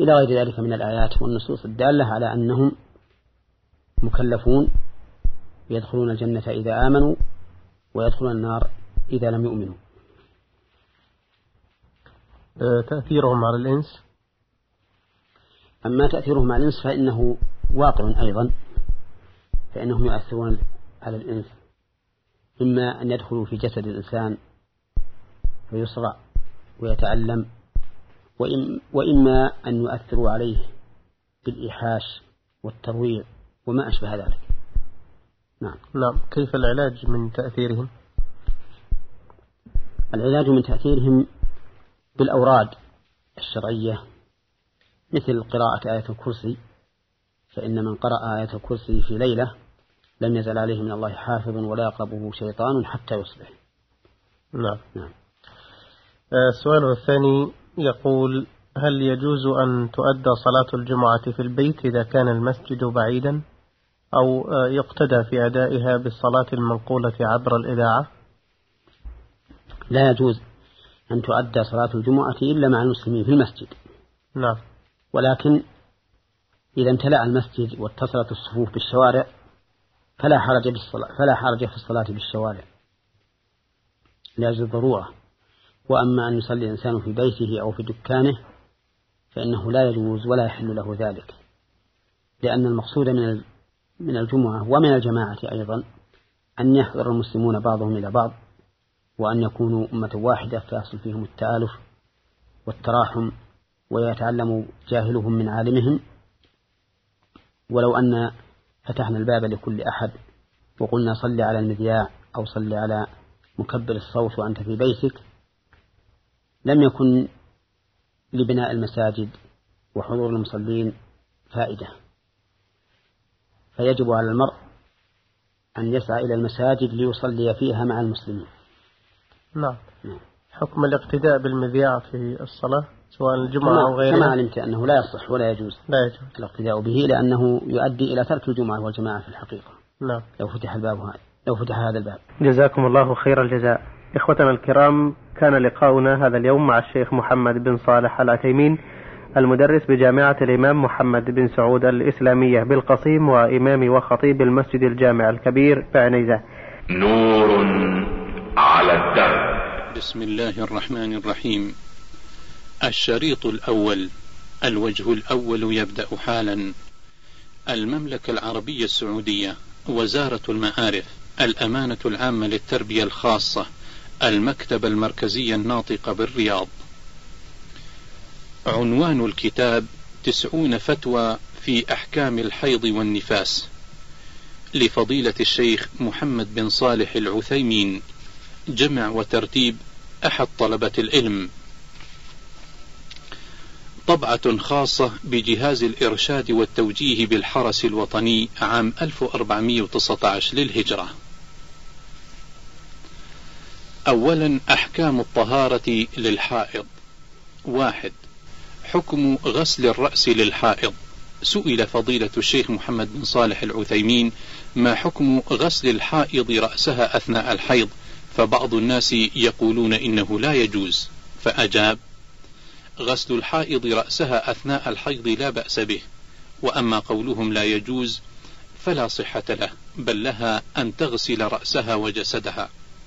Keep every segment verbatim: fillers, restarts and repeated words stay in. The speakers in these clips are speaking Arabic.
إلى غير ذلك من الآيات والنصوص الدالة على أنهم مكلفون يدخلون الجنة إذا آمنوا ويدخلون النار إذا لم يؤمنوا. تأثيرهم على الإنس. أما تأثيرهم على الإنس فإنه واقع أيضا، فإنهم يؤثرون على الإنس، إما أن يدخلوا في جسد الإنسان ويصرع ويتعلم، وإما أن يؤثروا عليه بالإيحاش والترويع وما أشبه ذلك. نعم. نعم. كيف العلاج من تأثيرهم؟ العلاج من تأثيرهم بالأوراد الشرعية، مثل قراءة آية الكرسي، فإن من قرأ آية الكرسي في ليلة لم يزل عليه من الله حافظ ولا يقربه شيطان حتى يصبح. نعم. نعم. السؤال الثاني يقول: هل يجوز أن تؤدى صلاة الجمعة في البيت إذا كان المسجد بعيدا، أو يقتدى في أدائها بالصلاة المنقولة عبر الإذاعة؟ لا يجوز أن تؤدى صلاة الجمعة إلا مع المسلمين في المسجد. نعم. ولكن إذا امتلأ المسجد واتصلت الصفوف بالشوارع فلا حرج بالصلاة فلا حرج في الصلاة بالشوارع لأجل الضرورة. وأما أن يصلي الإنسان في بيته أو في دكانه فإنه لا يجوز ولا يحل له ذلك، لأن المقصود من من الجمعة ومن الجماعة أيضا أن يحضر المسلمون بعضهم إلى بعض، وأن يكونوا أمة واحدة فيحصل فيهم التآلف والتراحم، ويتعلم جاهلهم من عالمهم. ولو أن فتحنا الباب لكل أحد وقلنا صل على المذياع أو صل على مكبر الصوت وأنت في بيتك لم يكن لبناء المساجد وحضور المصلين فائدة، فيجب على المرء أن يسعى إلى المساجد ليصلي فيها مع المسلمين. نعم. حكم الاقتداء بالمذياع في الصلاة سواء الجمعة أو غيرها؟ كما علمت أنه لا يصح ولا يجوز لا يجوز الاقتداء به، لأنه يؤدي إلى ترك الجمعة والجماعة في الحقيقة. نعم. لو فتح الباب هذا لو فتح هذا الباب. جزاكم الله خير الجزاء. إخوتنا الكرام، كان لقاؤنا هذا اليوم مع الشيخ محمد بن صالح العثيمين، المدرس بجامعة الإمام محمد بن سعود الإسلامية بالقصيم، وإمام وخطيب المسجد الجامع الكبير بعنيزة. نور على الدرب. بسم الله الرحمن الرحيم. الشريط الأول. الوجه الأول يبدأ حالا. المملكة العربية السعودية، وزارة المعارف، الأمانة العامة للتربية الخاصة، المكتبة المركزية الناطقة بالرياض. عنوان الكتاب: تسعون فتوى في أحكام الحيض والنفاس، لفضيلة الشيخ محمد بن صالح العثيمين، جمع وترتيب أحد طلبة العلم. طبعة خاصة بجهاز الإرشاد والتوجيه بالحرس الوطني عام ألف وأربعمائة وتسعة عشر للهجرة. أولا، أحكام الطهارة للحائض. واحد، حكم غسل الرأس للحائض. سئل فضيلة الشيخ محمد بن صالح العثيمين: ما حكم غسل الحائض رأسها أثناء الحيض؟ فبعض الناس يقولون إنه لا يجوز، فأجاب: غسل الحائض رأسها أثناء الحيض لا بأس به، وأما قولهم لا يجوز فلا صحة له، بل لها أن تغسل رأسها وجسدها.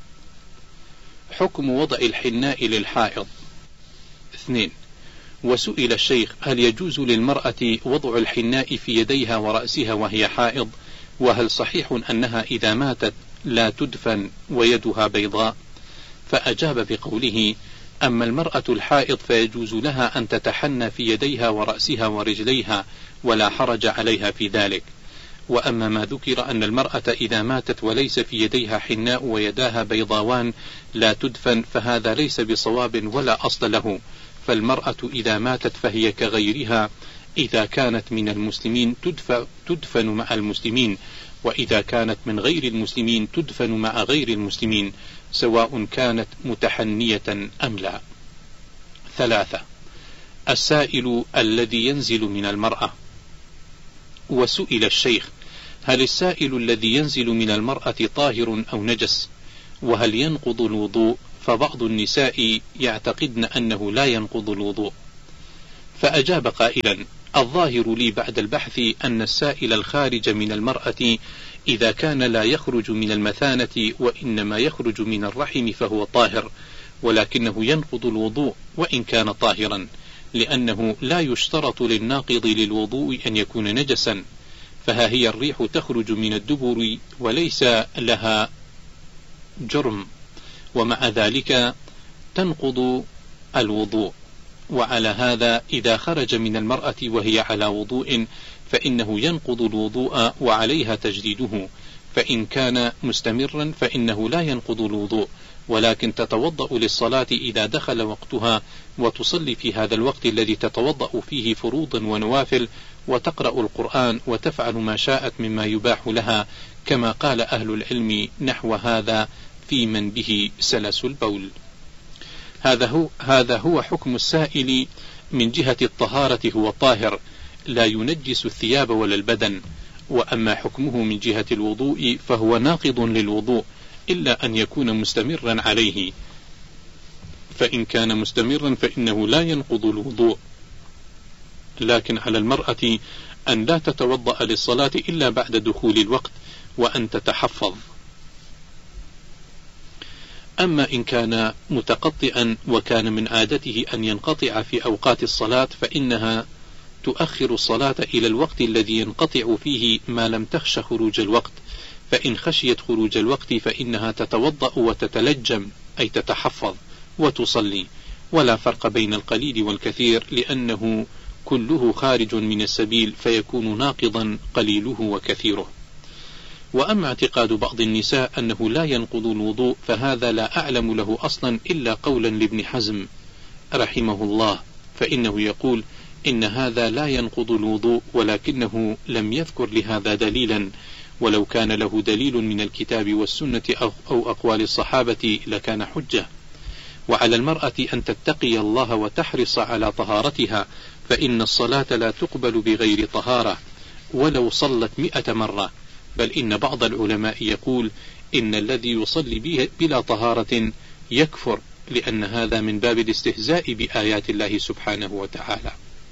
حكم وضع الحناء للحائض. اثنين، وسئل الشيخ: هل يجوز للمرأة وضع الحناء في يديها ورأسها وهي حائض؟ وهل صحيح أنها إذا ماتت لا تدفن ويدها بيضاء؟ فأجاب بقوله: أما المرأة الحائض فيجوز لها أن تتحنى في يديها ورأسها ورجليها ولا حرج عليها في ذلك. وأما ما ذكر أن المرأة إذا ماتت وليس في يديها حناء ويداها بيضاوان لا تدفن، فهذا ليس بصواب ولا أصل له، فالمرأة إذا ماتت فهي كغيرها، إذا كانت من المسلمين تدفن مع المسلمين، وإذا كانت من غير المسلمين تدفن مع غير المسلمين، سواء كانت متحنية أم لا. ثلاثة، السائل الذي ينزل من المرأة. وسئل الشيخ: هل السائل الذي ينزل من المرأة طاهر أو نجس؟ وهل ينقض الوضوء؟ فبعض النساء يعتقدن أنه لا ينقض الوضوء. فأجاب قائلا: الظاهر لي بعد البحث أن السائل الخارج من المرأة إذا كان لا يخرج من المثانة وإنما يخرج من الرحم فهو طاهر، ولكنه ينقض الوضوء وإن كان طاهرا، لأنه لا يشترط للناقض للوضوء أن يكون نجسا، فها هي الريح تخرج من الدبر وليس لها جرم، ومع ذلك تنقض الوضوء. وعلى هذا إذا خرج من المرأة وهي على وضوء فإنه ينقض الوضوء وعليها تجديده، فإن كان مستمرا فإنه لا ينقض الوضوء، ولكن تتوضأ للصلاة إذا دخل وقتها، وتصلي في هذا الوقت الذي تتوضأ فيه فروضا ونوافل، وتقرأ القرآن وتفعل ما شاءت مما يباح لها، كما قال أهل العلم نحو هذا في من به سلس البول. هذا هو, هذا هو حكم السائل من جهة الطهارة، هو طاهر لا ينجس الثياب ولا البدن. وأما حكمه من جهة الوضوء فهو ناقض للوضوء إلا أن يكون مستمرا عليه، فإن كان مستمرا فإنه لا ينقض الوضوء، لكن على المرأة أن لا تتوضأ للصلاة إلا بعد دخول الوقت، وأن تتحفظ. أما إن كان متقطئا وكان من عادته أن ينقطع في أوقات الصلاة فإنها تؤخر الصلاة إلى الوقت الذي ينقطع فيه ما لم تخش خروج الوقت، فإن خشيت خروج الوقت فإنها تتوضأ وتتلجم أي تتحفظ وتصلي، ولا فرق بين القليل والكثير، لأنه كله خارج من السبيل فيكون ناقضا قليله وكثيره. وأما اعتقاد بعض النساء أنه لا ينقض الوضوء فهذا لا أعلم له أصلا إلا قولا لابن حزم رحمه الله، فإنه يقول إن هذا لا ينقض الوضوء، ولكنه لم يذكر لهذا دليلا، ولو كان له دليل من الكتاب والسنة أو أقوال الصحابة لكان حجة. وعلى المرأة أن تتقي الله وتحرص على طهارتها، فإن الصلاة لا تقبل بغير طهارة ولو صلت مئة مرة، بل إن بعض العلماء يقول إن الذي يصلي بلا طهارة يكفر، لأن هذا من باب الاستهزاء بآيات الله سبحانه وتعالى.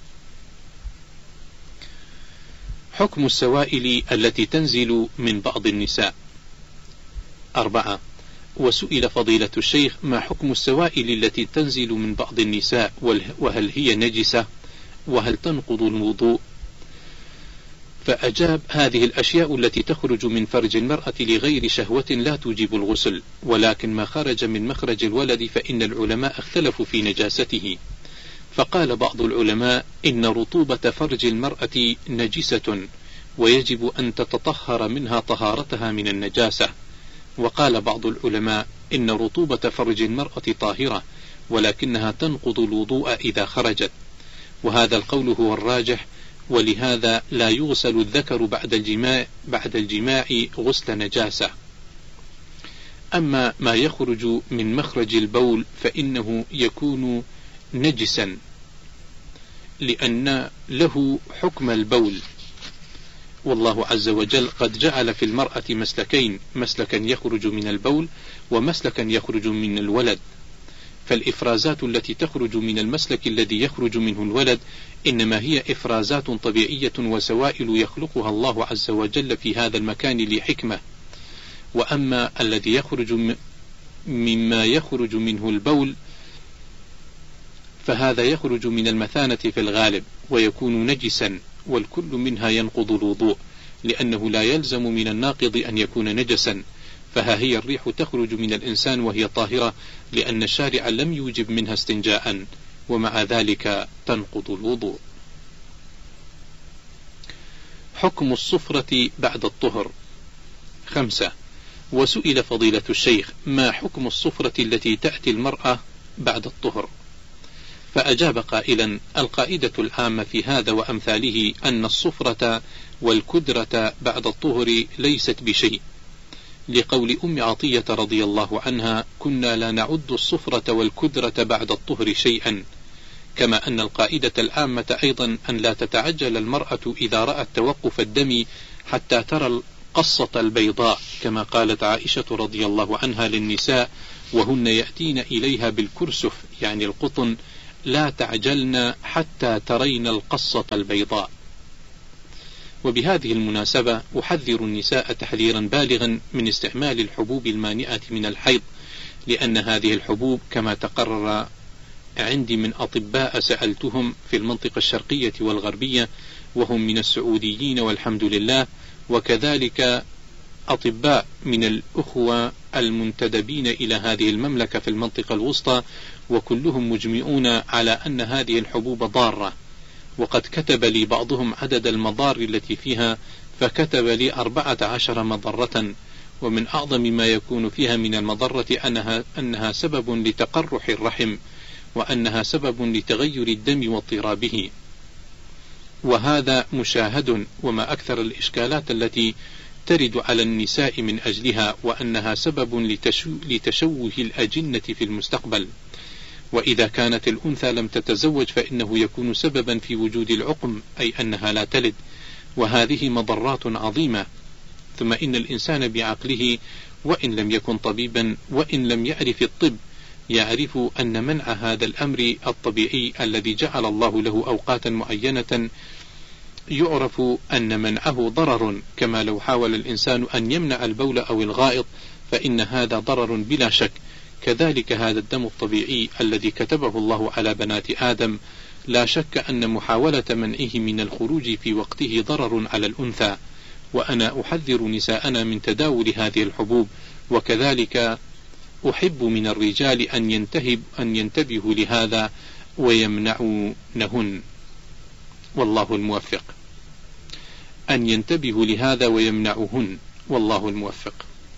حكم السوائل التي تنزل من بعض النساء. أربعة. وسئل فضيلة الشيخ: ما حكم السوائل التي تنزل من بعض النساء، وهل هي نجسة، وهل تنقض الوضوء؟ فأجاب: هذه الأشياء التي تخرج من فرج المرأة لغير شهوة لا توجب الغسل، ولكن ما خرج من مخرج الولد فإن العلماء اختلفوا في نجاسته، فقال بعض العلماء إن رطوبة فرج المرأة نجسة ويجب أن تتطهر منها طهارتها من النجاسة، وقال بعض العلماء إن رطوبة فرج المرأة طاهرة ولكنها تنقض الوضوء إذا خرجت، وهذا القول هو الراجح، ولهذا لا يغسل الذكر بعد الجماع, بعد الجماع غسل نجاسة. أما ما يخرج من مخرج البول فإنه يكون نجسا، لأن له حكم البول، والله عز وجل قد جعل في المرأة مسلكين: مسلكا يخرج من البول ومسلكا يخرج من الولد، فالإفرازات التي تخرج من المسلك الذي يخرج منه الولد إنما هي إفرازات طبيعية وسوائل يخلقها الله عز وجل في هذا المكان لحكمة. وأما الذي يخرج مما يخرج منه البول فهذا يخرج من المثانة في الغالب ويكون نجسا، والكل منها ينقض الوضوء، لأنه لا يلزم من الناقض أن يكون نجسا. فها هي الريح تخرج من الإنسان وهي طاهرة، لأن الشارع لم يوجب منها استنجاء، ومع ذلك تنقض الوضوء. حكم الصفرة بعد الطهر. خمسة. وسئل فضيلة الشيخ: ما حكم الصفرة التي تأتي المرأة بعد الطهر؟ فأجاب قائلا: القاعدة العامة في هذا وأمثاله أن الصفرة والكدرة بعد الطهر ليست بشيء، لقول أم عطية رضي الله عنها: كنا لا نعد الصفرة والكدرة بعد الطهر شيئا. كما أن القاعدة العامة أيضا أن لا تتعجل المرأة إذا رأت توقف الدم حتى ترى القصة البيضاء، كما قالت عائشة رضي الله عنها للنساء وهن يأتين إليها بالكرسف يعني القطن لا تعجلن حتى ترين القصة البيضاء. وبهذه المناسبة أحذر النساء تحذيرا بالغا من استعمال الحبوب المانعة من الحيض، لأن هذه الحبوب كما تقرر عندي من أطباء سألتهم في المنطقة الشرقية والغربية وهم من السعوديين والحمد لله، وكذلك أطباء من الأخوة المنتدبين إلى هذه المملكة في المنطقة الوسطى، وكلهم مجمعون على أن هذه الحبوب ضارة. وقد كتب لي بعضهم عدد المضار التي فيها، فكتب لي أربعة عشر مضرة، ومن أعظم ما يكون فيها من المضرة أنها, أنها سبب لتقرح الرحم، وأنها سبب لتغير الدم واضطرابه، وهذا مشاهد. وما أكثر الإشكالات التي ترد على النساء من أجلها، وأنها سبب لتشو لتشوه الأجنة في المستقبل. وإذا كانت الأنثى لم تتزوج فإنه يكون سببا في وجود العقم، أي أنها لا تلد، وهذه مضرات عظيمة. ثم إن الإنسان بعقله وإن لم يكن طبيبا وإن لم يعرف الطب يعرف أن منع هذا الأمر الطبيعي الذي جعل الله له أوقاتا معينة يعرف أن منعه ضرر، كما لو حاول الإنسان أن يمنع البول أو الغائط فإن هذا ضرر بلا شك. كذلك هذا الدم الطبيعي الذي كتبه الله على بنات آدم لا شك أن محاولة منعه من الخروج في وقته ضرر على الأنثى. وأنا أحذر نساءنا من تداول هذه الحبوب، وكذلك أحب من الرجال أن ينتهب أن ينتبهوا لهذا ويمنعونهن، والله الموفق. أن ينتبهوا لهذا ويمنعوهن، والله الموفق.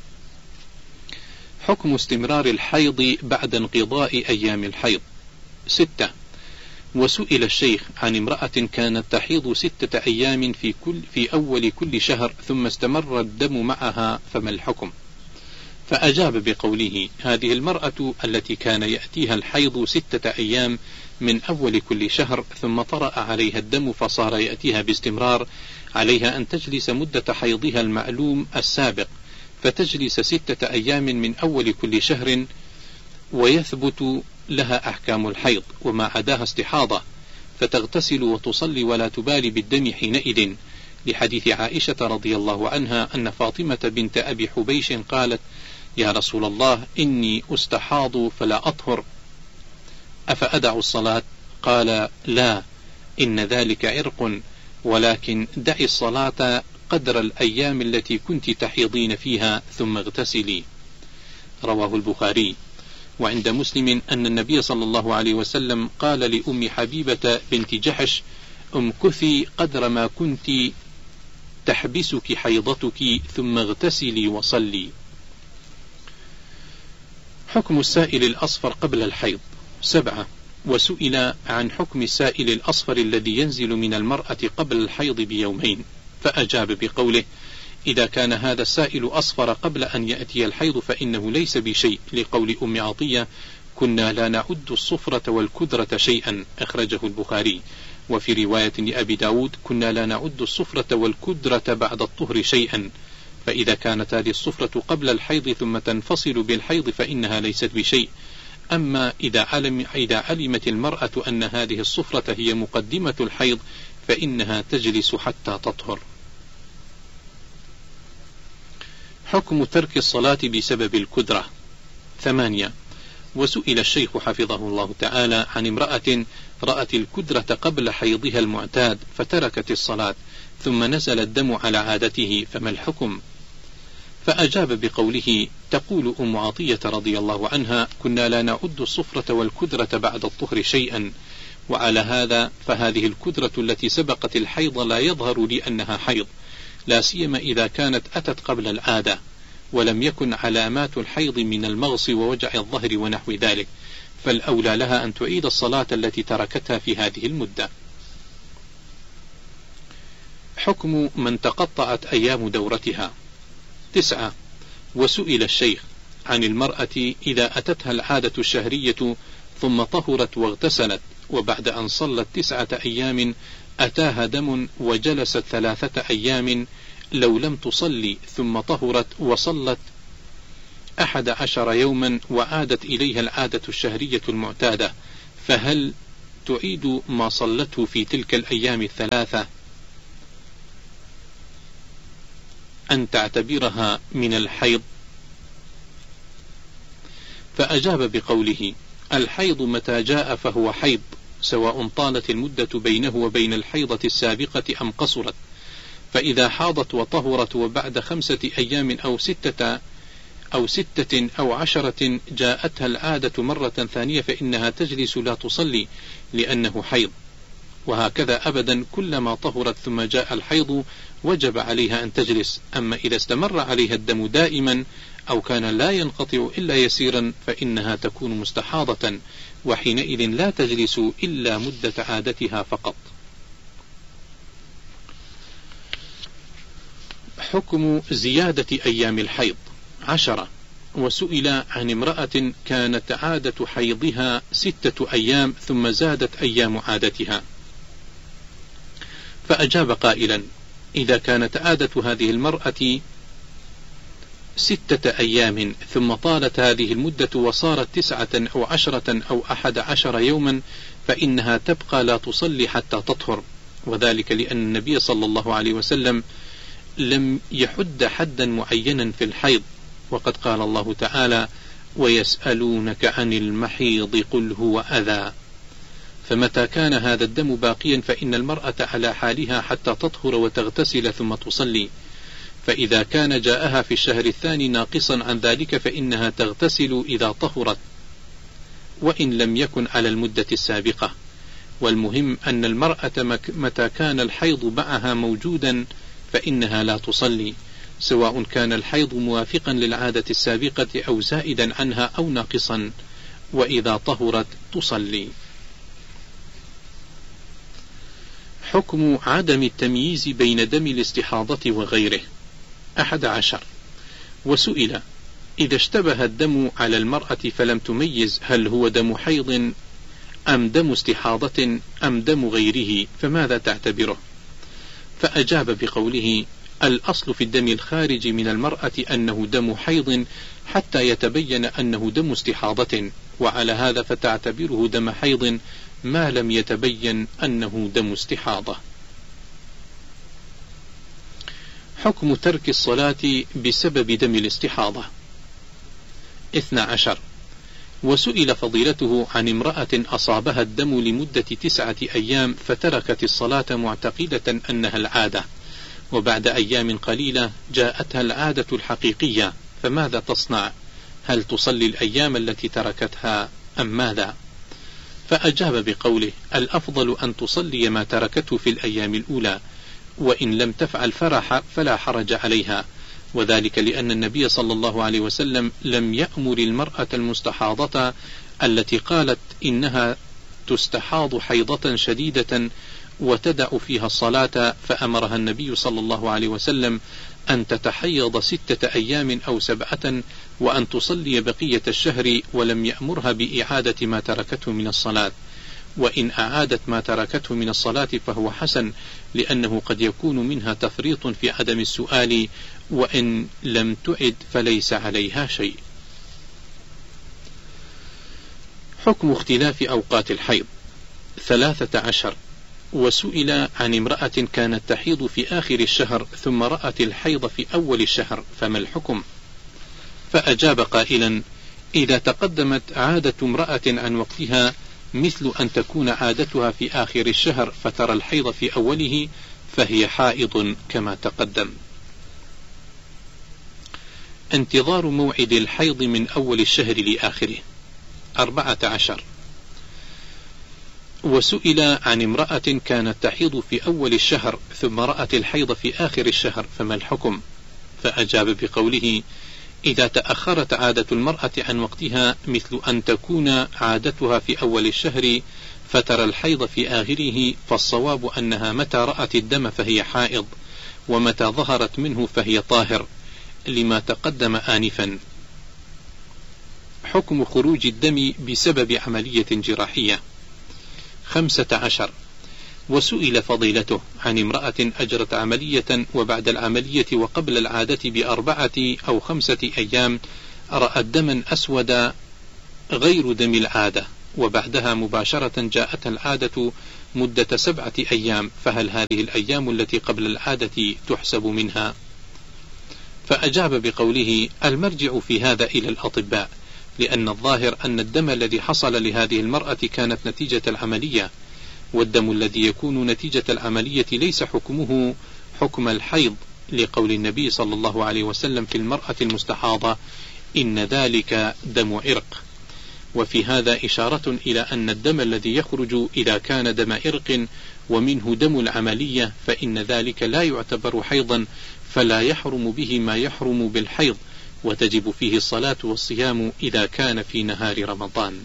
حكم استمرار الحيض بعد انقضاء أيام الحيض. ستة. وسئل الشيخ عن امرأة كانت تحيض ستة أيام في, كل في أول كل شهر ثم استمر الدم معها، فما الحكم؟ فأجاب بقوله: هذه المرأة التي كان يأتيها الحيض ستة أيام من أول كل شهر ثم طرأ عليها الدم فصار يأتيها باستمرار، عليها أن تجلس مدة حيضها المعلوم السابق، فتجلس ستة أيام من أول كل شهر ويثبت لها أحكام الحيض وما عداها استحاضة، فتغتسل وتصلي ولا تبالي بالدم حينئذ، لحديث عائشة رضي الله عنها أن فاطمة بنت أبي حبيش قالت: يا رسول الله إني أستحاض فلا أطهر أفأدع الصلاة؟ قال: لا، إن ذلك عرق، ولكن دعي الصلاة قدر الأيام التي كنت تحيضين فيها ثم اغتسلي. رواه البخاري. وعند مسلم أن النبي صلى الله عليه وسلم قال لأم حبيبة بنت جحش: امكثي قدر ما كنت تحبسك حيضتك ثم اغتسلي وصلي. حكم السائل الأصفر قبل الحيض. سبعة. وسئل عن حكم السائل الأصفر الذي ينزل من المرأة قبل الحيض بيومين، فأجاب بقوله: إذا كان هذا السائل أصفر قبل أن يأتي الحيض فإنه ليس بشيء، لقول أم عطية: كنا لا نعد الصفرة والكدرة شيئا، أخرجه البخاري. وفي رواية لأبي داود: كنا لا نعد الصفرة والكدرة بعد الطهر شيئا. فإذا كانت هذه الصفرة قبل الحيض ثم تنفصل بالحيض فإنها ليست بشيء. أما إذا, علم إذا علمت المرأة أن هذه الصفرة هي مقدمة الحيض فإنها تجلس حتى تطهر. حكم ترك الصلاة بسبب الكدرة. ثمانية. وسئل الشيخ حفظه الله تعالى عن امرأة رأت الكدرة قبل حيضها المعتاد فتركت الصلاة ثم نزل الدم على عادته، فما الحكم؟ فأجاب بقوله: تقول أم عطية رضي الله عنها: كنا لا نعد الصفرة والكدرة بعد الطهر شيئا، وعلى هذا فهذه الكدرة التي سبقت الحيض لا يظهر لي أنها حيض، لا سيما إذا كانت أتت قبل العادة ولم يكن علامات الحيض من المغص ووجع الظهر ونحو ذلك، فالأولى لها أن تعيد الصلاة التي تركتها في هذه المدة. حكم من تقطعت أيام دورتها. تسعة. وسئل الشيخ عن المرأة إذا أتتها العادة الشهرية ثم طهرت واغتسلت، وبعد أن صلت تسعة أيام أتاها دم وجلست ثلاثة أيام لو لم تصلي، ثم طهرت وصلت أحد عشر يوما وعادت إليها العادة الشهرية المعتادة، فهل تعيد ما صلته في تلك الأيام الثلاثة أن تعتبرها من الحيض؟ فأجاب بقوله: الحيض متى جاء فهو حيض، سواء طالت المدة بينه وبين الحيضة السابقة أم قصرت. فإذا حاضت وطهرت وبعد خمسة أيام أو ستة أو ستة أو عشرة جاءتها العادة مرة ثانية فإنها تجلس لا تصلي لأنه حيض. وهكذا أبدا كلما طهرت ثم جاء الحيض وجب عليها أن تجلس. أما إذا استمر عليها الدم دائما أو كان لا ينقطع إلا يسيرا فإنها تكون مستحاضة، وحينئذ لا تجلس إلا مدة عادتها فقط. حكم زيادة أيام الحيض. عشرة. وسئل عن امرأة كانت عادة حيضها ستة أيام ثم زادت أيام عادتها، فأجاب قائلا: إذا كانت عادة هذه المرأة ستة أيام ثم طالت هذه المدة وصارت تسعة أو عشرة أو أحد عشر يوما فإنها تبقى لا تصلي حتى تطهر، وذلك لأن النبي صلى الله عليه وسلم لم يحد حدا معينا في الحيض، وقد قال الله تعالى: ويسألونك عن المحيض قل هو أذى. فمتى كان هذا الدم باقيا فإن المرأة على حالها حتى تطهر وتغتسل ثم تصلي، فإذا كان جاءها في الشهر الثاني ناقصا عن ذلك فإنها تغتسل إذا طهرت وإن لم يكن على المدة السابقة. والمهم أن المرأة متى كان الحيض معها موجودا فإنها لا تصلي، سواء كان الحيض موافقا للعادة السابقة أو زائدا عنها أو ناقصا، وإذا طهرت تصلي. حكم عدم التمييز بين دم الاستحاضة وغيره. أحد عشر. وسئل: إذا اشتبه الدم على المرأة فلم تميز هل هو دم حيض أم دم استحاضة أم دم غيره فماذا تعتبره؟ فأجاب بقوله: الأصل في الدم الخارج من المرأة أنه دم حيض حتى يتبين أنه دم استحاضة، وعلى هذا فتعتبره دم حيض ما لم يتبين أنه دم استحاضة. حكم ترك الصلاة بسبب دم الاستحاضة. اثنى عشر. وسئل فضيلته عن امرأة أصابها الدم لمدة تسعة أيام فتركت الصلاة معتقدة أنها العادة، وبعد أيام قليلة جاءتها العادة الحقيقية، فماذا تصنع؟ هل تصلي الأيام التي تركتها أم ماذا؟ فأجاب بقوله: الأفضل أن تصلي ما تركته في الأيام الأولى، وإن لم تفعل فرح فلا حرج عليها، وذلك لأن النبي صلى الله عليه وسلم لم يأمر المرأة المستحاضة التي قالت إنها تستحاض حيضة شديدة وتدع فيها الصلاة، فأمرها النبي صلى الله عليه وسلم أن تتحيض ستة أيام أو سبعة وأن تصلي بقية الشهر، ولم يأمرها بإعادة ما تركته من الصلاة. وإن أعادت ما تركته من الصلاة فهو حسن، لأنه قد يكون منها تفريط في عدم السؤال، وإن لم تعد فليس عليها شيء. حكم اختلاف أوقات الحيض. ثلاثة عشر. وسئل عن امرأة كانت تحيض في آخر الشهر ثم رأت الحيض في أول الشهر فما الحكم؟ فأجاب قائلا: إذا تقدمت عادة امرأة عن وقتها مثل أن تكون عادتها في آخر الشهر فترى الحيض في أوله فهي حائض كما تقدم. انتظار موعد الحيض من أول الشهر لآخره. أربعة عشر. وسئل عن امرأة كانت تحيض في أول الشهر ثم رأت الحيض في آخر الشهر فما الحكم؟ فأجاب بقوله: إذا تأخرت عادة المرأة عن وقتها مثل أن تكون عادتها في أول الشهر فترى الحيض في آخره، فالصواب أنها متى رأت الدم فهي حائض، ومتى ظهرت منه فهي طاهر، لما تقدم آنفا. حكم خروج الدم بسبب عملية جراحية. خمسة عشر. وسئل فضيلته عن امرأة أجرت عملية وبعد العملية وقبل العادة بأربعة أو خمسة أيام رأت دما أسود غير دم العادة، وبعدها مباشرة جاءتها العادة مدة سبعة أيام، فهل هذه الأيام التي قبل العادة تحسب منها؟ فأجاب بقوله: المرجع في هذا إلى الأطباء، لأن الظاهر أن الدم الذي حصل لهذه المرأة كانت نتيجة العملية، والدم الذي يكون نتيجة العملية ليس حكمه حكم الحيض، لقول النبي صلى الله عليه وسلم في المرأة المستحاضة: إن ذلك دم عرق. وفي هذا إشارة إلى أن الدم الذي يخرج إذا كان دم عرق ومنه دم العملية فإن ذلك لا يعتبر حيضا، فلا يحرم به ما يحرم بالحيض، وتجب فيه الصلاة والصيام إذا كان في نهار رمضان.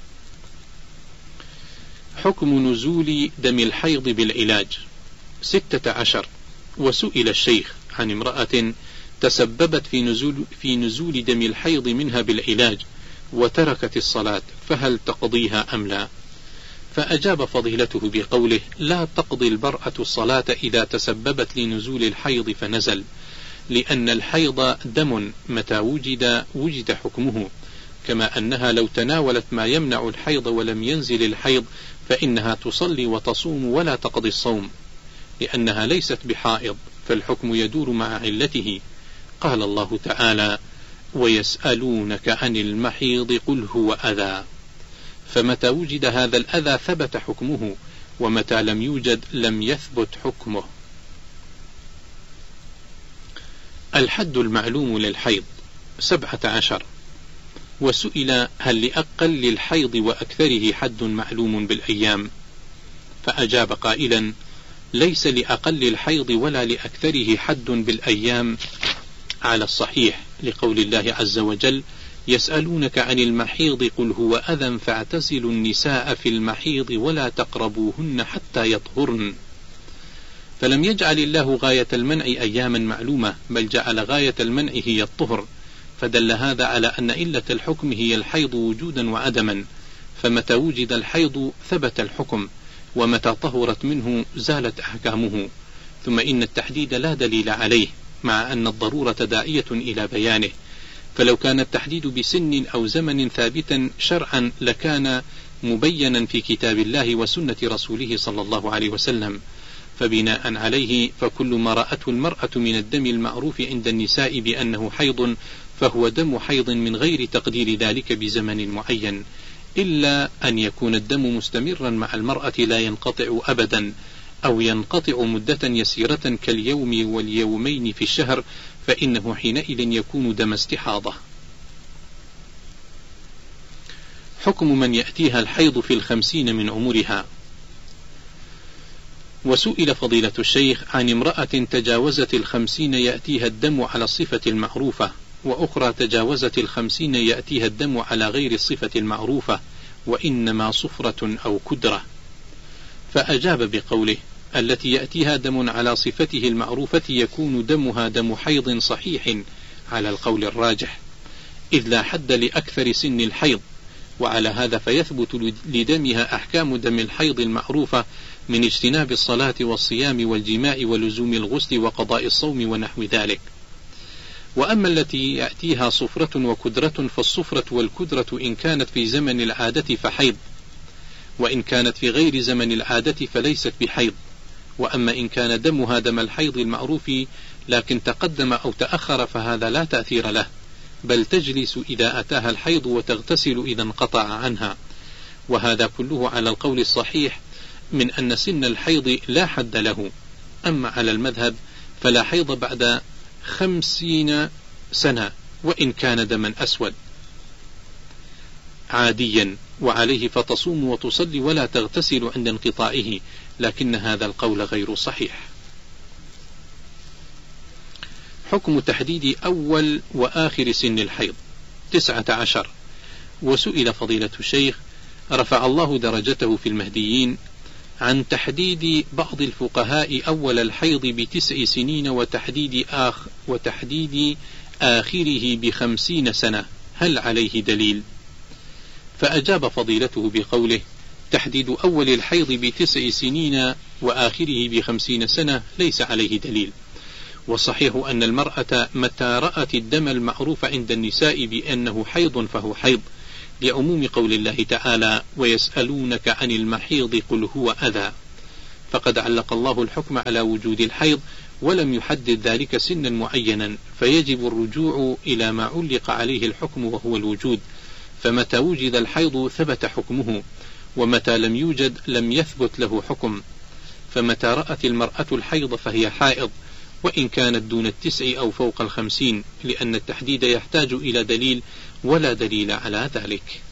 حكم نزول دم الحيض بالعلاج. ستة عشر. وسئل الشيخ عن امرأة تسببت في نزول, في نزول دم الحيض منها بالعلاج وتركت الصلاة، فهل تقضيها أم لا؟ فأجاب فضيلته بقوله: لا تقضي المرأة الصلاة إذا تسببت لنزول الحيض فنزل، لأن الحيض دم متى وجد وجد حكمه، كما أنها لو تناولت ما يمنع الحيض ولم ينزل الحيض فإنها تصلي وتصوم ولا تقضي الصوم، لأنها ليست بحائض، فالحكم يدور مع علته. قال الله تعالى: ويسألونك عن المحيض قل هو أذى، فمتى وجد هذا الأذى ثبت حكمه، ومتى لم يوجد لم يثبت حكمه. الحد المعلوم للحيض. سبعة عشر. وسئل: هل لأقل الحيض وأكثره حد معلوم بالأيام؟ فأجاب قائلا: ليس لأقل الحيض ولا لأكثره حد بالأيام على الصحيح، لقول الله عز وجل: يسألونك عن المحيض قل هو أذى فاعتزلوا النساء في المحيض ولا تقربوهن حتى يطهرن. فلم يجعل الله غاية المنع أياما معلومة، بل جعل غاية المنع هي الطهر، فدل هذا على أن علة الحكم هي الحيض وجودا وعدما، فمتى وجد الحيض ثبت الحكم، ومتى طهرت منه زالت أحكامه. ثم إن التحديد لا دليل عليه، مع أن الضرورة داعية إلى بيانه، فلو كان التحديد بسن أو زمن ثابتا شرعا لكان مبينا في كتاب الله وسنة رسوله صلى الله عليه وسلم، فبناء عليه فكل ما رأته المرأة من الدم المعروف عند النساء بأنه حيض فهو دم حيض من غير تقدير ذلك بزمن معين، إلا أن يكون الدم مستمرا مع المرأة لا ينقطع أبدا، أو ينقطع مدة يسيرة كاليوم واليومين في الشهر، فإنه حينئذ يكون دم استحاضة. حكم من يأتيها الحيض في الخمسين من عمرها. وسئل فضيلة الشيخ عن امرأة تجاوزت الخمسين يأتيها الدم على الصفة المعروفة، وأخرى تجاوزت الخمسين يأتيها الدم على غير الصفة المعروفة، وإنما صفرة أو كدرة. فأجاب بقوله: التي يأتيها دم على صفته المعروفة يكون دمها دم حيض صحيح على القول الراجح، إذ لا حد لأكثر سن الحيض، وعلى هذا فيثبت لدمها أحكام دم الحيض المعروفة من اجتناب الصلاة والصيام والجماع ولزوم الغسل وقضاء الصوم ونحو ذلك. وأما التي يأتيها صفرة وكدرة فالصفرة والكدرة إن كانت في زمن العادة فحيض، وإن كانت في غير زمن العادة فليست بحيض. وأما إن كان دمها دم الحيض المعروف لكن تقدم أو تأخر فهذا لا تأثير له، بل تجلس إذا أتاها الحيض وتغتسل إذا انقطع عنها، وهذا كله على القول الصحيح من أن سن الحيض لا حد له. أما على المذهب فلا حيض بعد خمسين سنة وإن كان دما أسود عاديا، وعليه فتصوم وتصلي ولا تغتسل عند انقطاعه، لكن هذا القول غير صحيح. حكم تحديد أول وآخر سن الحيض. تسعة عشر. وسئل فضيلة الشيخ رفع الله درجته في المهديين عن تحديد بعض الفقهاء أول الحيض بتسع سنين وتحديد, آخ وتحديد آخره بخمسين سنة، هل عليه دليل؟ فأجاب فضيلته بقوله: تحديد أول الحيض بتسع سنين وآخره بخمسين سنة ليس عليه دليل، والصحيح أن المرأة متى رأت الدم المعروف عند النساء بأنه حيض فهو حيض، لعموم قول الله تعالى: ويسألونك عن المحيض قل هو أذى، فقد علق الله الحكم على وجود الحيض ولم يحدد ذلك سنا معينا، فيجب الرجوع إلى ما علق عليه الحكم وهو الوجود، فمتى وجد الحيض ثبت حكمه، ومتى لم يوجد لم يثبت له حكم. فمتى رأت المرأة الحيض فهي حائض، وإن كانت دون التسع أو فوق الخمسين، لأن التحديد يحتاج إلى دليل ولا دليل على ذلك.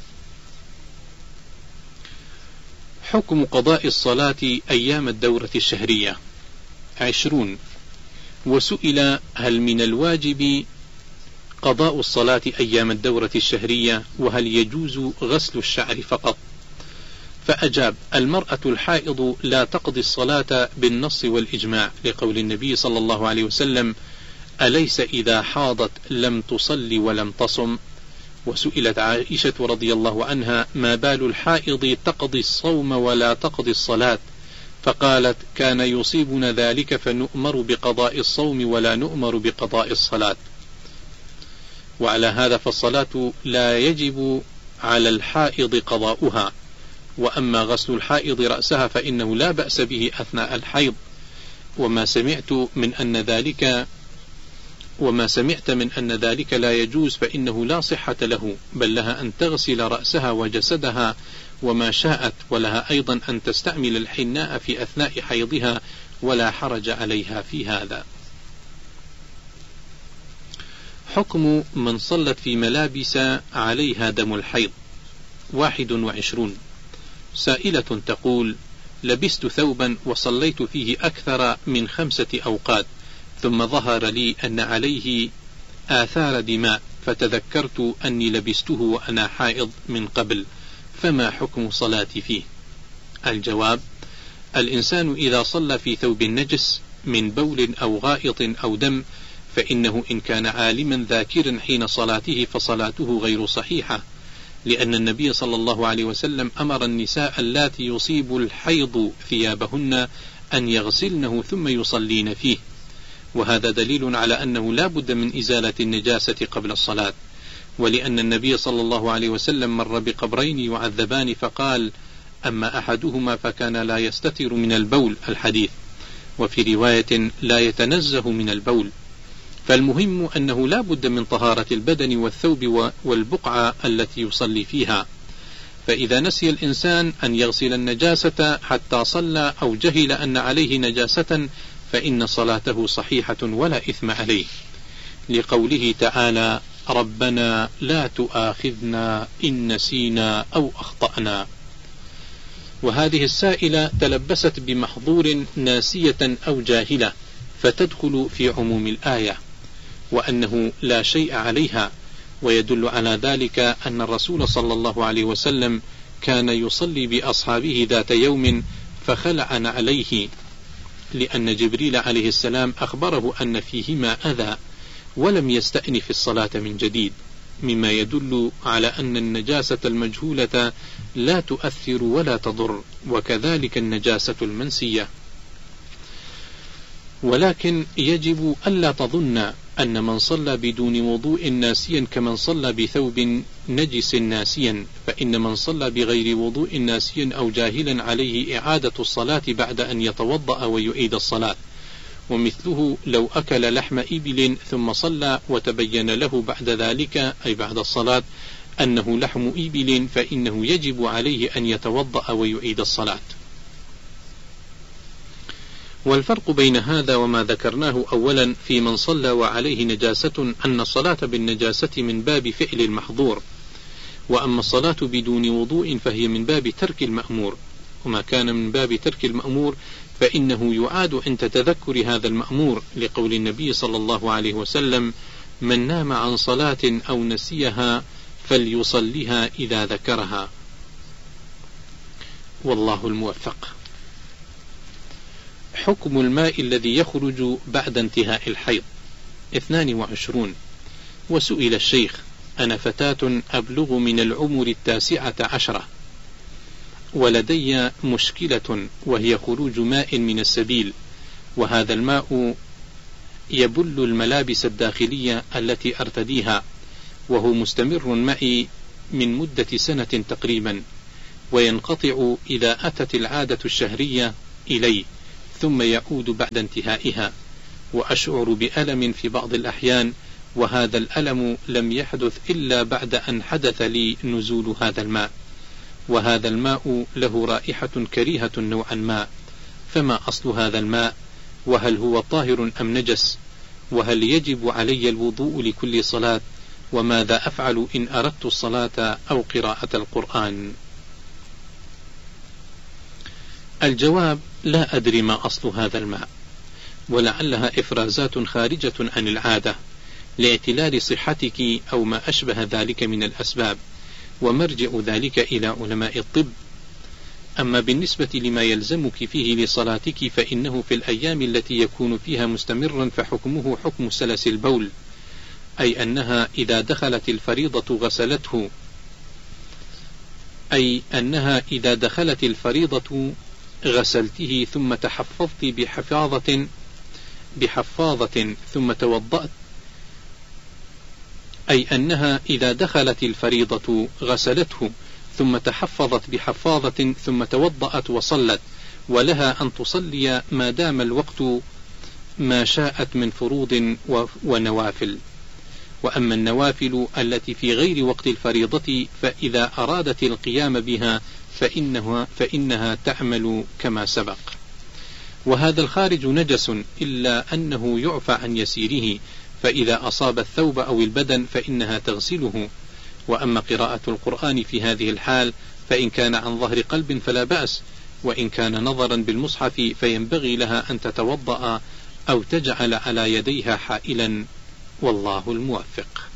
حكم قضاء الصلاة أيام الدورة الشهرية. عشرون. وسئل: هل من الواجب قضاء الصلاة أيام الدورة الشهرية، وهل يجوز غسل الشعر فقط؟ فأجاب: المرأة الحائض لا تقضي الصلاة بالنص والإجماع، لقول النبي صلى الله عليه وسلم: أليس إذا حاضت لم تصلي ولم تصم؟ وسئلت عائشة رضي الله عنها: ما بال الحائض تقضي الصوم ولا تقضي الصلاة؟ فقالت: كان يصيبنا ذلك فنؤمر بقضاء الصوم ولا نؤمر بقضاء الصلاة. وعلى هذا فالصلاة لا يجب على الحائض قضاؤها، وأما غسل الحائض رأسها فإنه لا بأس به أثناء الحيض. وما سمعت من أن ذلك وما سمعت من أن ذلك لا يجوز فإنه لا صحة له، بل لها أن تغسل رأسها وجسدها وما شاءت، ولها أيضا أن تستعمل الحناء في أثناء حيضها، ولا حرج عليها في هذا. حكم من صلت في ملابس عليها دم الحيض. واحد وعشرون. سائلة تقول: لبست ثوبا وصليت فيه أكثر من خمسة أوقات، ثم ظهر لي أن عليه آثار دماء، فتذكرت أني لبسته وأنا حائض من قبل، فما حكم صلاتي فيه؟ الجواب: الإنسان إذا صلى في ثوب نجس من بول أو غائط أو دم، فإنه إن كان عالما ذاكرا حين صلاته فصلاته غير صحيحة، لأن النبي صلى الله عليه وسلم أمر النساء اللاتي يصيب الحيض ثيابهن أن يغسلنه ثم يصلين فيه، وهذا دليل على أنه لا بد من إزالة النجاسة قبل الصلاة. ولأن النبي صلى الله عليه وسلم مر بقبرين يعذبان فقال: أما أحدهما فكان لا يستتر من البول، الحديث، وفي رواية لا يتنزه من البول. فالمهم أنه لا بد من طهارة البدن والثوب والبقعة التي يصلي فيها، فإذا نسي الإنسان أن يغسل النجاسة حتى صلى أو جهل أن عليه نجاسة فإن صلاته صحيحة ولا إثم عليه، لقوله تعالى: ربنا لا تؤاخذنا إن نسينا أو أخطأنا. وهذه السائلة تلبست بمحظور ناسية أو جاهلة، فتدخل في عموم الآية، وأنه لا شيء عليها. ويدل على ذلك أن الرسول صلى الله عليه وسلم كان يصلي بأصحابه ذات يوم فخلع عليه، لأن جبريل عليه السلام أخبره أن فيهما أذى، ولم يستأنف الصلاة من جديد، مما يدل على أن النجاسة المجهولة لا تؤثر ولا تضر، وكذلك النجاسة المنسية. ولكن يجب ألا تظن أن من صلى بدون وضوء ناسيا كمن صلى بثوب نجس ناسيا، فإن من صلى بغير وضوء ناسيا أو جاهلا عليه إعادة الصلاة بعد أن يتوضأ ويعيد الصلاة. ومثله لو أكل لحم إبل ثم صلى وتبين له بعد ذلك أي بعد الصلاة أنه لحم إبل، فإنه يجب عليه أن يتوضأ ويعيد الصلاة. والفرق بين هذا وما ذكرناه أولا في من صلى وعليه نجاسة أن الصلاة بالنجاسة من باب فعل المحظور، وأما الصلاة بدون وضوء فهي من باب ترك المأمور، وما كان من باب ترك المأمور فإنه يعاد عند تذكر هذا المأمور، لقول النبي صلى الله عليه وسلم: من نام عن صلاة أو نسيها فليصليها إذا ذكرها. والله الموفق. حكم الماء الذي يخرج بعد انتهاء الحيض. اثنان وعشرون. وسئل الشيخ: أنا فتاة أبلغ من العمر التاسعة عشرة، ولدي مشكلة وهي خروج ماء من السبيل، وهذا الماء يبل الملابس الداخلية التي أرتديها، وهو مستمر معي من مدة سنة تقريبا، وينقطع إذا أتت العادة الشهرية إلي، ثم يعود بعد انتهائها، وأشعر بألم في بعض الأحيان، وهذا الألم لم يحدث إلا بعد أن حدث لي نزول هذا الماء، وهذا الماء له رائحة كريهة نوعا ما، فما أصل هذا الماء؟ وهل هو طاهر أم نجس؟ وهل يجب علي الوضوء لكل صلاة؟ وماذا أفعل إن أردت الصلاة أو قراءة القرآن؟ الجواب: لا أدري ما أصل هذا الماء، ولعلها إفرازات خارجة عن العادة لاعتلال صحتك أو ما أشبه ذلك من الأسباب، ومرجع ذلك إلى علماء الطب. أما بالنسبة لما يلزمك فيه لصلاتك فإنه في الأيام التي يكون فيها مستمرا فحكمه حكم سلس البول، أي أنها إذا دخلت الفريضة غسلته أي أنها إذا دخلت الفريضة غسلته ثم تحفظت بحفاظة بحفاظة ثم توضأت أي أنها إذا دخلت الفريضة غسلته ثم تحفظت بحفاظة ثم توضأت وصلت، ولها أن تصلي ما دام الوقت ما شاءت من فروض ونوافل. وأما النوافل التي في غير وقت الفريضة فإذا أرادت القيام بها فإنها, فإنها تعمل كما سبق. وهذا الخارج نجس إلا أنه يعفى عن يسيره، فإذا أصاب الثوب أو البدن فإنها تغسله. وأما قراءة القرآن في هذه الحال فإن كان عن ظهر قلب فلا بأس، وإن كان نظرا بالمصحف فينبغي لها أن تتوضأ أو تجعل على يديها حائلا، والله الموفق.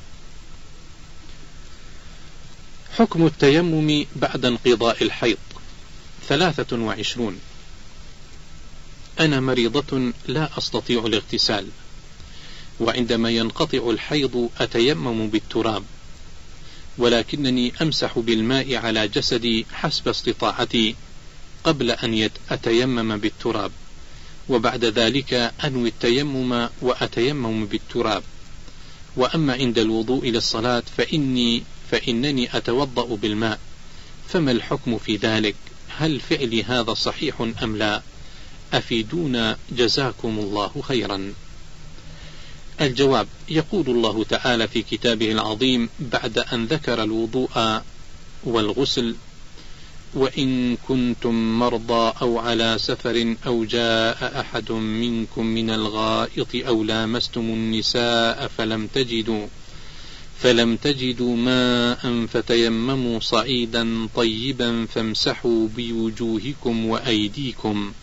حكم التيمم بعد انقضاء الحيض. ثلاثة وعشرون. أنا مريضة لا أستطيع الاغتسال، وعندما ينقطع الحيض أتيمم بالتراب، ولكنني أمسح بالماء على جسدي حسب استطاعتي قبل أن أتيمم بالتراب، وبعد ذلك أنوي التيمم وأتيمم بالتراب. وأما عند الوضوء للصلاة فإني فإنني أتوضأ بالماء، فما الحكم في ذلك؟ هل فعلي هذا صحيح أم لا؟ أفيدونا جزاكم الله خيرا. الجواب: يقول الله تعالى في كتابه العظيم بعد أن ذكر الوضوء والغسل: وإن كنتم مرضى أو على سفر أو جاء أحد منكم من الغائط أو لامستم النساء فلم تجدوا فلم تجدوا ماء فتيمموا صعيدا طيبا فامسحوا بوجوهكم وأيديكم.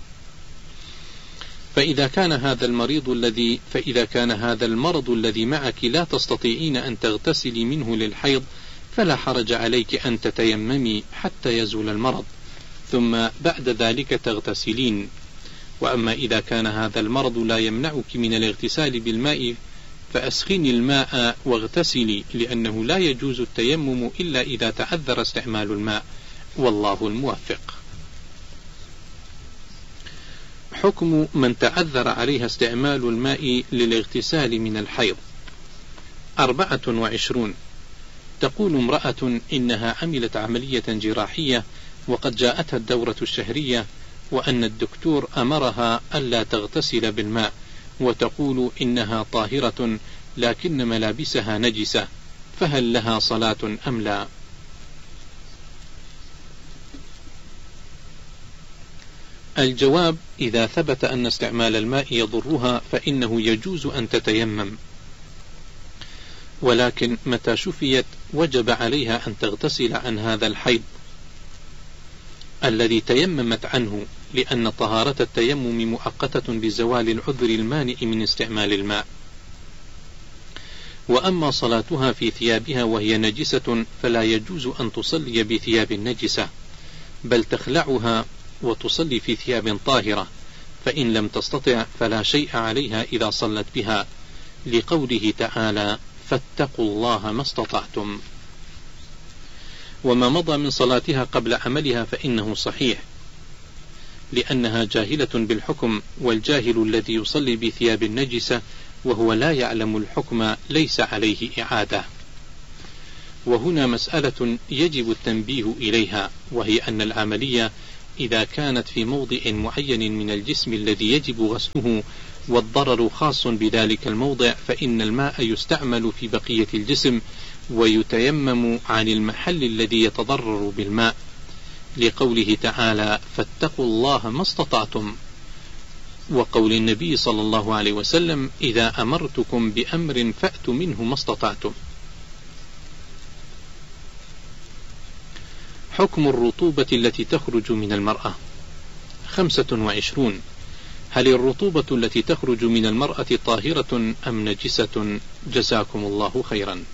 فإذا كان هذا المريض الذي فإذا كان هذا المرض الذي معك لا تستطيعين أن تغتسلي منه للحيض فلا حرج عليك أن تتيممي حتى يزول المرض، ثم بعد ذلك تغتسلين. وأما إذا كان هذا المرض لا يمنعك من الاغتسال بالماء فأسخني الماء واغتسلي، لأنه لا يجوز التيمم إلا إذا تعذر استعمال الماء، والله الموفق. حكم من تعذر عليها استعمال الماء للاغتسال من الحيض. أربعة وعشرون. تقول امرأة إنها عملت عملية جراحية وقد جاءتها الدورة الشهرية، وأن الدكتور أمرها ألا تغتسل بالماء، وتقول إنها طاهرة لكن ملابسها نجسة، فهل لها صلاة أم لا؟ الجواب: إذا ثبت أن استعمال الماء يضرها فإنه يجوز أن تتيمم، ولكن متى شفيت وجب عليها أن تغتسل عن هذا الحيض الذي تيممت عنه، لأن طهارة التيمم مؤقتة بزوال العذر المانع من استعمال الماء. وأما صلاتها في ثيابها وهي نجسة فلا يجوز أن تصلي بثياب نجسة، بل تخلعها وتصلي في ثياب طاهرة، فإن لم تستطع فلا شيء عليها إذا صلت بها، لقوله تعالى: فاتقوا الله ما استطعتم. وما مضى من صلاتها قبل عملها فإنه صحيح، لأنها جاهلة بالحكم، والجاهل الذي يصلي بثياب النجسة وهو لا يعلم الحكم ليس عليه إعادة. وهنا مسألة يجب التنبيه إليها، وهي أن العملية إذا كانت في موضع معين من الجسم الذي يجب غسله والضرر خاص بذلك الموضع، فإن الماء يستعمل في بقية الجسم ويتيمم عن المحل الذي يتضرر بالماء، لقوله تعالى: فاتقوا الله ما استطعتم، وقول النبي صلى الله عليه وسلم: إذا أمرتكم بأمر فأتوا منه ما استطعتم. حكم الرطوبة التي تخرج من المرأة. خمسة وعشرون. هل الرطوبة التي تخرج من المرأة طاهرة أم نجسة؟ جزاكم الله خيرا.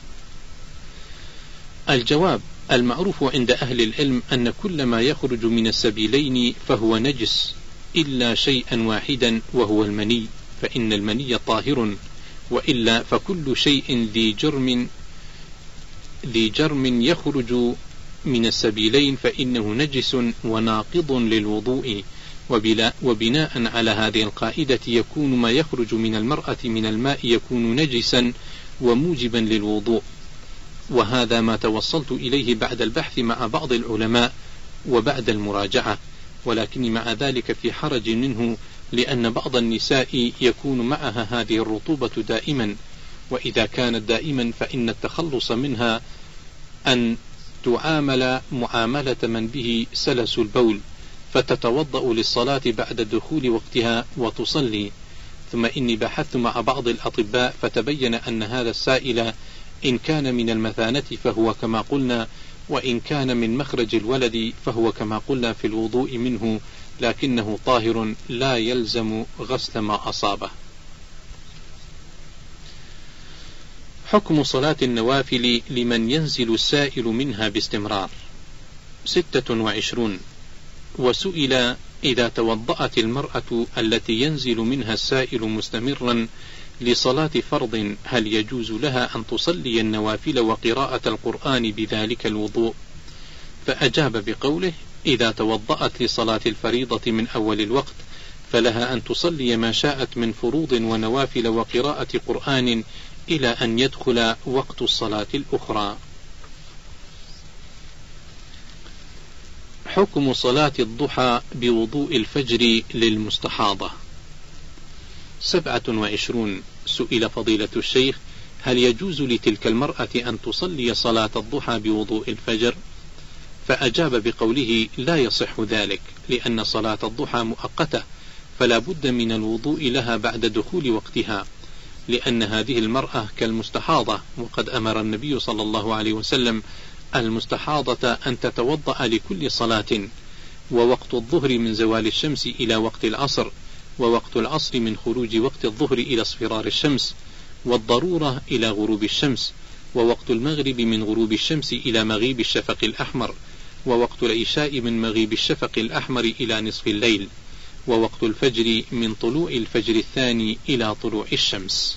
الجواب: المعروف عند أهل العلم أن كل ما يخرج من السبيلين فهو نجس إلا شيئا واحدا وهو المني، فإن المني طاهر، وإلا فكل شيء ذي جرم ذي جرم يخرج من السبيلين فإنه نجس وناقض للوضوء. وبناء على هذه القاعدة يكون ما يخرج من المرأة من الماء يكون نجسا وموجبا للوضوء، وهذا ما توصلت إليه بعد البحث مع بعض العلماء وبعد المراجعة، ولكن مع ذلك في حرج منه، لأن بعض النساء يكون معها هذه الرطوبة دائما، وإذا كانت دائما فإن التخلص منها أن تعامل معاملة من به سلس البول، فتتوضأ للصلاة بعد دخول وقتها وتصلي. ثم إني بحثت مع بعض الأطباء فتبين أن هذا السائل إن كان من المثانة فهو كما قلنا، وإن كان من مخرج الولد فهو كما قلنا في الوضوء منه، لكنه طاهر لا يلزم غسل ما أصابه. حكم صلاة النوافل لمن ينزل السائل منها باستمرار. ستة وعشرون. وسئل: إذا توضأت المرأة التي ينزل منها السائل مستمرا لصلاة فرض هل يجوز لها أن تصلي النوافل وقراءة القرآن بذلك الوضوء؟ فأجاب بقوله: إذا توضأت لصلاة الفريضة من أول الوقت فلها أن تصلي ما شاءت من فروض ونوافل وقراءة قرآن إلى أن يدخل وقت الصلاة الأخرى. حكم صلاة الضحى بوضوء الفجر للمستحاضة. سبعة وعشرون. سئل فضيلة الشيخ: هل يجوز لتلك المرأة أن تصلي صلاة الضحى بوضوء الفجر؟ فأجاب بقوله: لا يصح ذلك، لأن صلاة الضحى مؤقتة، فلا بد من الوضوء لها بعد دخول وقتها، لأن هذه المرأة كالمستحاضة، وقد أمر النبي صلى الله عليه وسلم المستحاضة أن تتوضأ لكل صلاة، ووقت الظهر من زوال الشمس إلى وقت العصر، ووقت العصر من خروج وقت الظهر إلى اصفرار الشمس، والضرورة إلى غروب الشمس، ووقت المغرب من غروب الشمس إلى مغيب الشفق الأحمر، ووقت العشاء من مغيب الشفق الأحمر إلى نصف الليل، ووقت الفجر من طلوع الفجر الثاني إلى طلوع الشمس.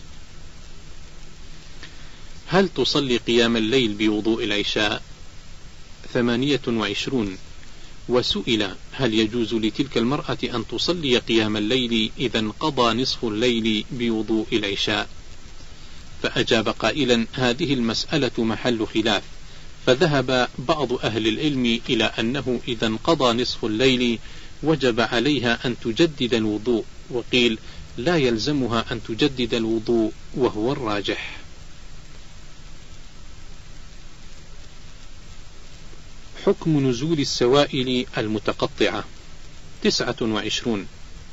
هل تصلي قيام الليل بوضوء العشاء؟ ثمانية وعشرون. وسئل: هل يجوز لتلك المرأة أن تصلي قيام الليل إذا انقضى نصف الليل بوضوء العشاء؟ فأجاب قائلا: هذه المسألة محل خلاف، فذهب بعض أهل العلم إلى أنه إذا انقضى نصف الليل وجب عليها أن تجدد الوضوء، وقيل لا يلزمها أن تجدد الوضوء، وهو الراجح. حكم نزول السوائل المتقطعة. تسعة وعشرون.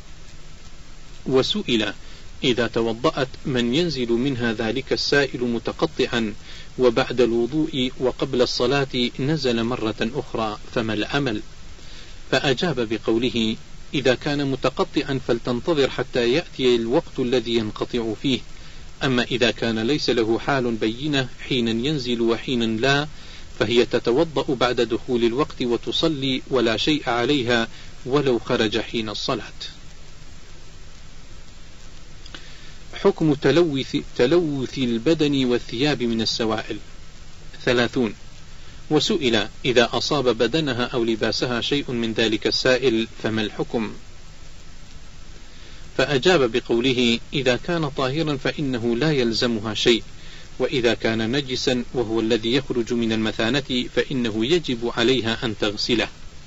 وسئل: إذا توضأت من ينزل منها ذلك السائل متقطعا وبعد الوضوء وقبل الصلاة نزل مرة أخرى فما العمل؟ فأجاب بقوله: إذا كان متقطعا فلتنتظر حتى يأتي الوقت الذي ينقطع فيه، أما إذا كان ليس له حال بينة حينا ينزل وحينا لا، فهي تتوضأ بعد دخول الوقت وتصلي ولا شيء عليها ولو خرج حين الصلاة. حكم تلوث, تلوث البدن والثياب من السوائل. ثلاثون. وسئل: إذا أصاب بدنها أو لباسها شيء من ذلك السائل فما الحكم؟ فأجاب بقوله: إذا كان طاهرا فإنه لا يلزمها شيء، وإذا كان نجسا وهو الذي يخرج من المثانة فإنه يجب عليها أن تغسله.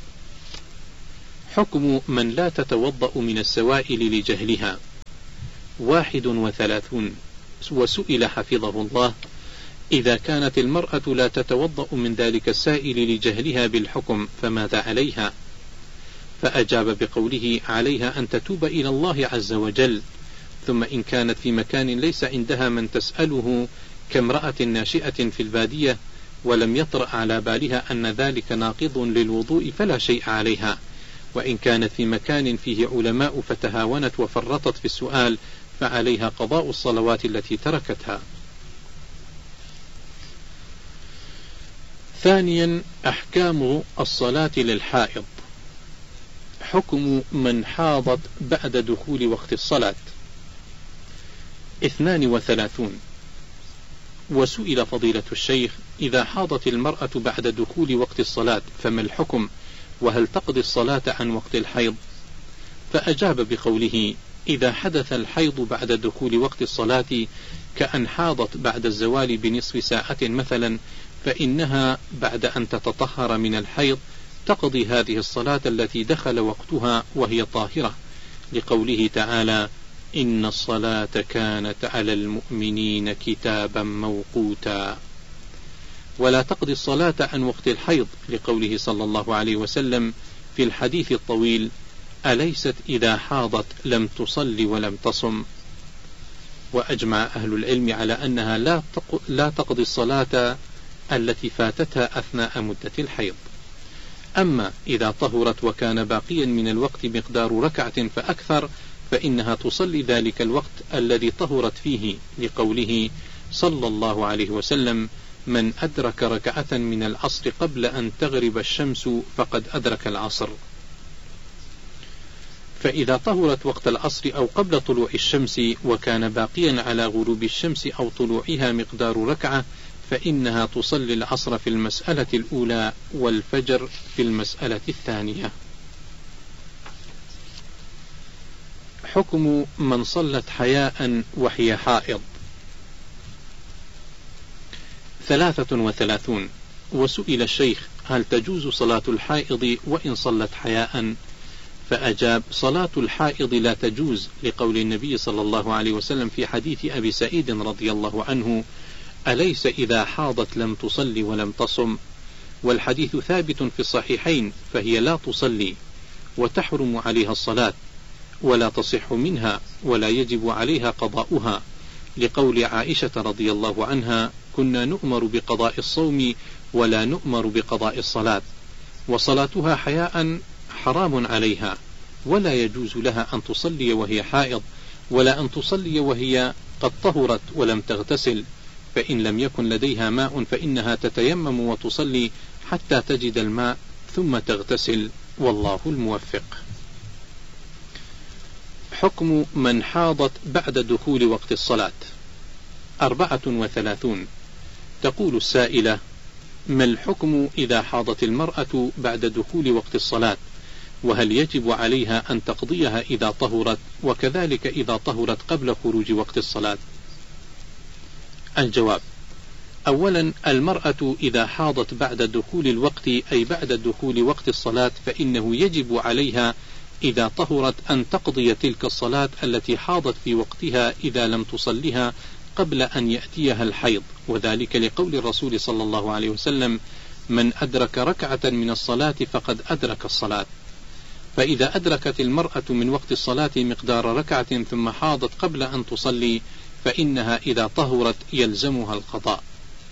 حكم من لا تتوضأ من السوائل لجهلها. واحد وثلاثون. وسئل حفظه الله: إذا كانت المرأة لا تتوضأ من ذلك السائل لجهلها بالحكم فماذا عليها؟ فأجاب بقوله: عليها أن تتوب إلى الله عز وجل، ثم إن كانت في مكان ليس عندها من تسأله كامرأة ناشئة في البادية ولم يطرأ على بالها أن ذلك ناقض للوضوء فلا شيء عليها، وإن كانت في مكان فيه علماء فتهاونت وفرطت في السؤال فعليها قضاء الصلوات التي تركتها. ثانيا، أحكام الصلاة للحائض. حكم من حاضت بعد دخول وقت الصلاة. اثنان وثلاثون. وسئل فضيلة الشيخ: إذا حاضت المرأة بعد دخول وقت الصلاة فما الحكم، وهل تقضي الصلاة عن وقت الحيض؟ فأجاب بقوله: إذا حدث الحيض بعد دخول وقت الصلاة كأن حاضت بعد الزوال بنصف ساعة مثلا، فإنها بعد أن تتطهر من الحيض تقضي هذه الصلاة التي دخل وقتها وهي طاهرة، لقوله تعالى: إن الصلاة كانت على المؤمنين كتابا موقوتا. ولا تقضي الصلاة عن وقت الحيض، لقوله صلى الله عليه وسلم في الحديث الطويل: أليست إذا حاضت لم تصل ولم تصم. وأجمع أهل العلم على أنها لا تقضي الصلاة التي فاتتها أثناء مدة الحيض. أما إذا طهرت وكان باقيا من الوقت مقدار ركعة فأكثر فإنها تصلي ذلك الوقت الذي طهرت فيه، لقوله صلى الله عليه وسلم: من أدرك ركعة من العصر قبل أن تغرب الشمس فقد أدرك العصر. فإذا طهرت وقت العصر أو قبل طلوع الشمس وكان باقيا على غروب الشمس أو طلوعها مقدار ركعة فإنها تصلي العصر في المسألة الأولى والفجر في المسألة الثانية. حكم من صلت حياء وهي حائض. ثلاثة وثلاثون. وسئل الشيخ: هل تجوز صلاة الحائض وإن صلت حياء؟ فأجاب: صلاة الحائض لا تجوز، لقول النبي صلى الله عليه وسلم في حديث أبي سعيد رضي الله عنه: أليس إذا حاضت لم تصلي ولم تصم؟ والحديث ثابت في الصحيحين، فهي لا تصلي وتحرم عليها الصلاة ولا تصح منها ولا يجب عليها قضاؤها، لقول عائشة رضي الله عنها: كنا نؤمر بقضاء الصوم ولا نؤمر بقضاء الصلاة، وصلاتها حياء حرام عليها، ولا يجوز لها أن تصلي وهي حائض، ولا أن تصلي وهي قد طهرت ولم تغتسل، فإن لم يكن لديها ماء فإنها تتيمم وتصلي حتى تجد الماء ثم تغتسل، والله الموفق. حكم من حاضت بعد دخول وقت الصلاة. أربعة وثلاثون. تقول السائلة: ما الحكم إذا حاضت المرأة بعد دخول وقت الصلاة، وهل يجب عليها أن تقضيها إذا طهرت، وكذلك إذا طهرت قبل خروج وقت الصلاة؟ الجواب: أولا، المرأة إذا حاضت بعد دخول الوقت أي بعد دخول وقت الصلاة فإنه يجب عليها إذا طهرت أن تقضي تلك الصلاة التي حاضت في وقتها إذا لم تصلها قبل أن يأتيها الحيض، وذلك لقول الرسول صلى الله عليه وسلم: من أدرك ركعة من الصلاة فقد أدرك الصلاة. فإذا أدركت المرأة من وقت الصلاة مقدار ركعة ثم حاضت قبل أن تصلي فإنها إذا طهرت يلزمها القضاء.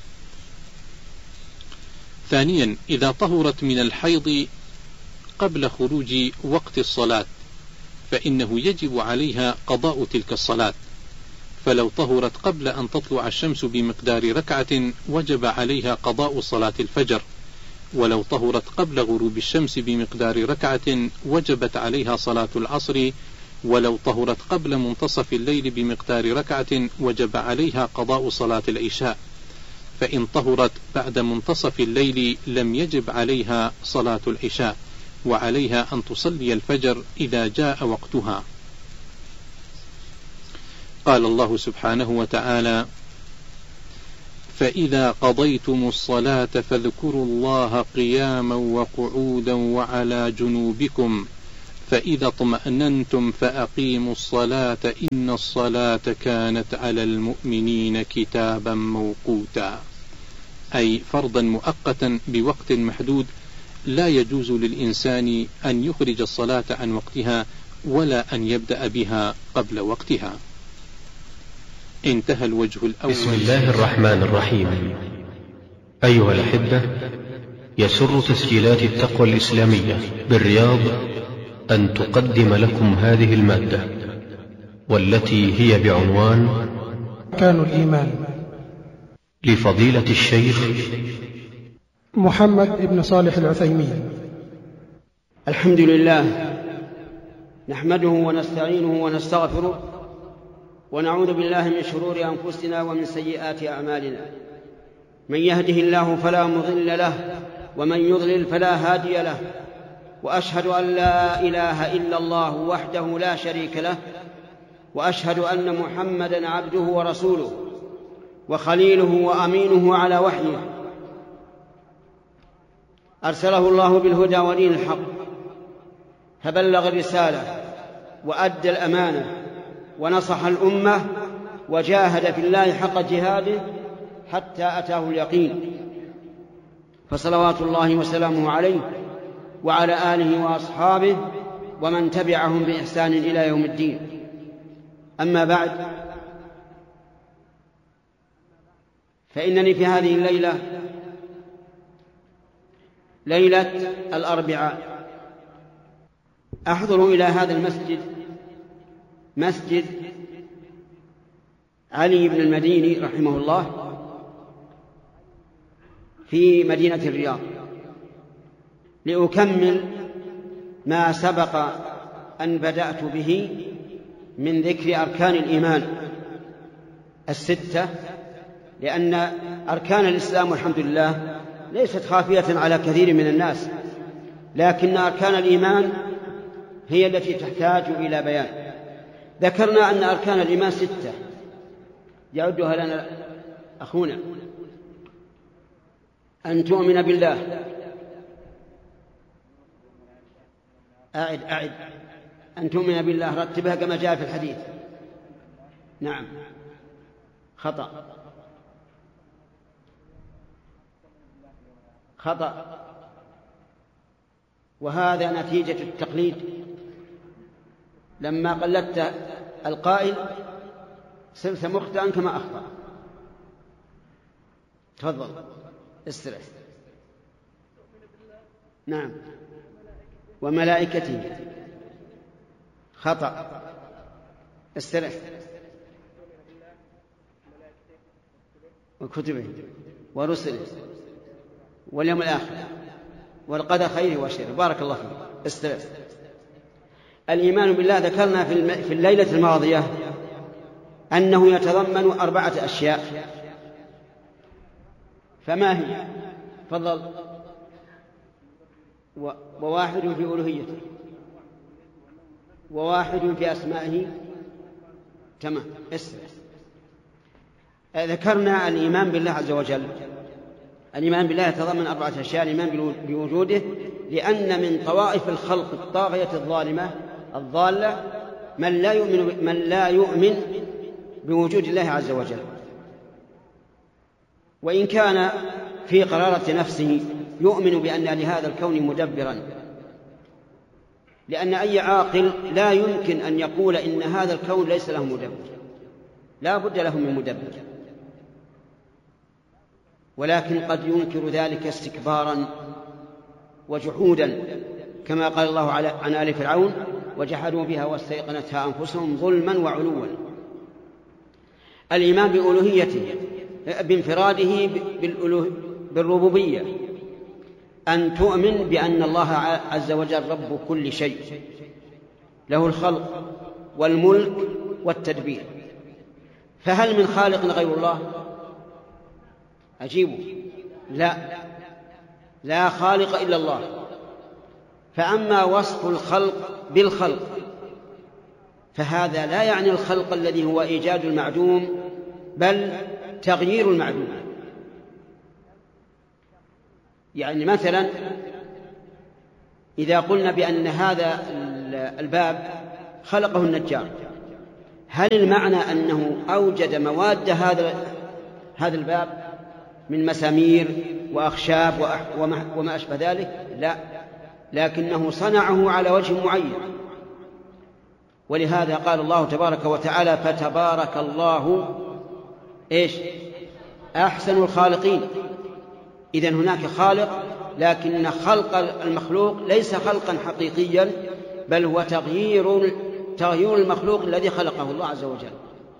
ثانيا، إذا طهرت من الحيض قبل خروج وقت الصلاة فإنه يجب عليها قضاء تلك الصلاة، فلو طهرت قبل أن تطلع الشمس بمقدار ركعة وجب عليها قضاء صلاة الفجر، ولو طهرت قبل غروب الشمس بمقدار ركعة وجبت عليها صلاة العصر، ولو طهرت قبل منتصف الليل بمقدار ركعة وجب عليها قضاء صلاة العشاء، فإن طهرت بعد منتصف الليل لم يجب عليها صلاة العشاء، وعليها أن تصلي الفجر إذا جاء وقتها. قال الله سبحانه وتعالى: فإذا قضيتم الصلاة فاذكروا الله قياما وقعودا وعلى جنوبكم فإذا اطمأننتم فأقيموا الصلاة إن الصلاة كانت على المؤمنين كتابا موقوتا، أي فرضا مؤقتا بوقت محدود لا يجوز للإنسان أن يخرج الصلاة عن وقتها ولا أن يبدأ بها قبل وقتها. انتهى الوجه الأول. بسم الله الرحمن الرحيم. أيها الأحبة، يسر تسجيلات التقوى الإسلامية بالرياض أن تقدم لكم هذه المادة، والتي هي بعنوان أركان الإيمان، لفضيلة الشيخ محمد بن صالح العثيمين. الحمد لله نحمده ونستعينه ونستغفره ونعوذ بالله من شرور أنفسنا ومن سيئات أعمالنا، من يهده الله فلا مضل له ومن يضلل فلا هادي له، وأشهد أن لا إله إلا الله وحده لا شريك له، وأشهد أن محمدًا عبده ورسوله وخليله وأمينه على وحيه، أرسله الله بالهدى ودين الحق فبلغ الرسالة وأدى الأمانة ونصح الأمة وجاهد في الله حق جهاده حتى أتاه اليقين، فصلوات الله وسلامه عليه وعلى آله وأصحابه ومن تبعهم بإحسان إلى يوم الدين. أما بعد، فإنني في هذه الليلة ليلة الأربعاء أحضر إلى هذا المسجد، مسجد علي بن المديني رحمه الله في مدينة الرياض، لأكمل ما سبق أن بدأت به من ذكر أركان الإيمان الستة، لأن أركان الإسلام والحمد لله ليست خافية على كثير من الناس، لكن أركان الإيمان هي التي تحتاج إلى بيان. ذكرنا أن أركان الإيمان ستة يعدها لنا أخونا: أن تؤمن بالله، أعد أعد أن تؤمن بالله، رتبها كما جاء في الحديث. نعم، خطأ خطأ وهذا نتيجة التقليد، لما قلدت القائل صرت مخطئا كما أخطأ. تفضل استرح. نعم، وملائكته، خطأ، استرح. وكتبه ورسله واليوم الآخر والقدر خيره وشره. بارك الله فيك، استرح. الإيمان بالله ذكرنا في الليلة الماضية أنه يتضمن أربعة أشياء، فما هي؟ تفضل. وواحد في ألوهيته، وواحد في أسمائه. تمام، اسمع. ذكرنا الإيمان بالله عز وجل. الإيمان بالله يتضمن أربعة أشياء: الإيمان بوجوده، لأن من طوائف الخلق الطاغية الظالمة الضالة من لا يؤمن من لا يؤمن بوجود الله عز وجل، وإن كان في قرارة نفسه يؤمن بأن لهذا الكون مدبرا، لأن أي عاقل لا يمكن أن يقول إن هذا الكون ليس له مدبر، لا بد له من مدبر، ولكن قد ينكر ذلك استكبارا وجحودا، كما قال الله عن آل فرعون: وجحدوا بها واستيقنتها أنفسهم ظلما وعلوا. الإيمان بألوهيته، بانفراده بالربوبية، أن تؤمن بأن الله عز وجل رب كل شيء، له الخلق والملك والتدبير. فهل من خالق غير الله؟ أجيبوا: لا، لا خالق إلا الله. فأما وصف الخلق بالخلق فهذا لا يعني الخلق الذي هو إيجاد المعدوم، بل تغيير المعدوم. يعني مثلا إذا قلنا بأن هذا الباب خلقه النجار، هل المعنى أنه أوجد مواد هذا هذا الباب من مسامير وأخشاب وما أشبه ذلك؟ لا، لكنه صنعه على وجه معين. ولهذا قال الله تبارك وتعالى: فتبارك الله إيش؟ أحسن الخالقين. إذن هناك خالق، لكن خلق المخلوق ليس خلقا حقيقيا، بل هو تغيير تغيير المخلوق الذي خلقه الله عز وجل.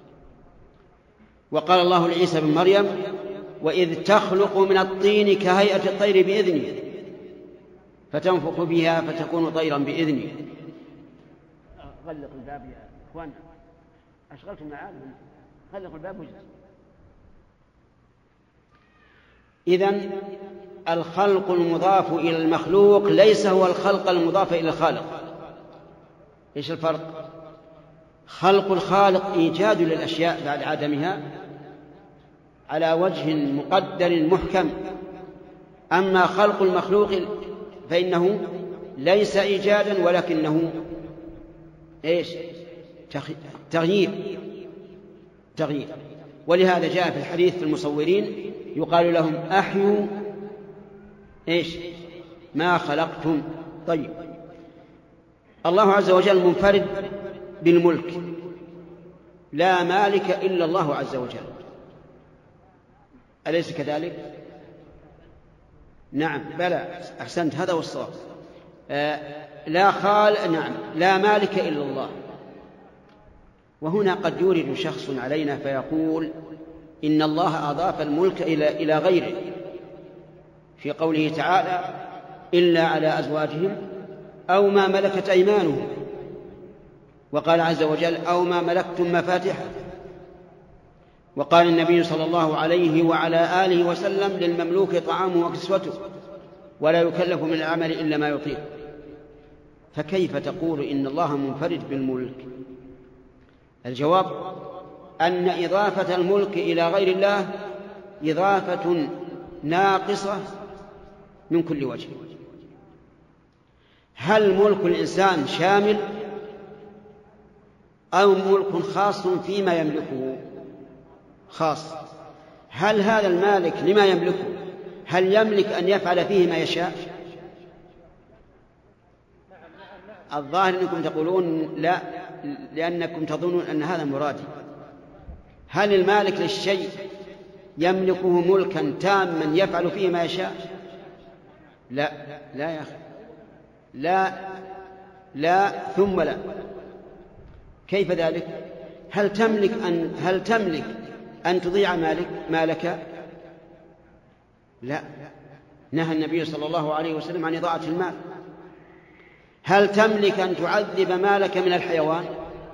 وقال الله لعيسى بن مريم: وإذ تخلق من الطين كهيئة الطير بإذنه فتنفخ بها فتكون طيرا بإذنه. غلق الباب يا إخوان، أشغلتم معاذ، غلق الباب وجد. إذن الخلق المضاف إلى المخلوق ليس هو الخلق المضاف إلى الخالق. إيش الفرق؟ خلق الخالق إيجاد للأشياء بعد عدمها على وجه مقدر محكم، أما خلق المخلوق فإنه ليس إيجادا ولكنه إيش؟ تغيير تغيير. ولهذا جاء في الحديث في المصورين يقال لهم: أحيوا إيش؟ ما خلقتم. طيب، الله عز وجل منفرد بالملك، لا مالك إلا الله عز وجل، أليس كذلك؟ نعم، بلى، أحسنت، هذا هو الصواب. آه لا خال نعم لا مالك إلا الله. وهنا قد يورد شخص علينا فيقول إن الله أضاف الملك إلى إلى غيره في قوله تعالى: إلا على أزواجهم أو ما ملكت أيمانهم، وقال عز وجل: أو ما ملكتم مفاتحه. وقال النبي صلى الله عليه وعلى آله وسلم: للمملوك طعامه وكسوته ولا يكلف من العمل إلا ما يطيق. فكيف تقول إن الله منفرد بالملك؟ الجواب أن إضافة الملك إلى غير الله إضافة ناقصة من كل وجه. هل ملك الإنسان شامل أو ملك خاص فيما يملكه؟ خاص. هل هذا المالك لما يملكه هل يملك أن يفعل فيه ما يشاء؟ الظاهر أنكم تقولون لا، لأنكم تظنون أن هذا مرادي. هل المالك للشيء يملكه ملكا تاما يفعل فيه ما يشاء؟ لا لا يا أخي، لا لا ثم لا. كيف ذلك؟ هل تملك أن هل تملك أن تضيع مالك مالك؟ لا، نهى النبي صلى الله عليه وسلم عن إضاعة المال. هل تملك أن تعذب مالك من الحيوان؟